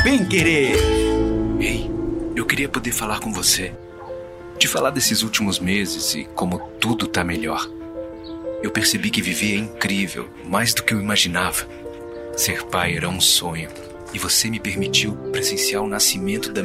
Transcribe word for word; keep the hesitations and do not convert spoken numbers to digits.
Bem Querer. Ei, eu queria poder falar com você. Te falar desses últimos meses e como tudo tá melhor. Eu percebi que viver é incrível, mais do que eu imaginava. Ser pai era um sonho, e você me permitiu presenciar o nascimento da